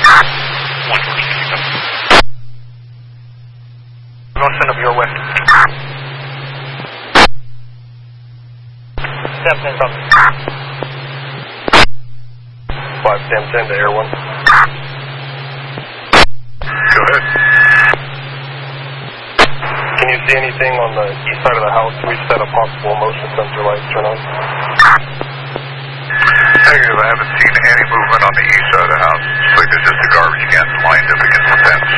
We're going to send them your way. Sam 10 up. 5 Sam 10 to Air 1. Go ahead. Can you see anything on the east side of the house? We've set a possible motion sensor light turn on. Negative, I haven't seen any movement on the east side of the house. It's like there's just a garbage can lined up against the fence.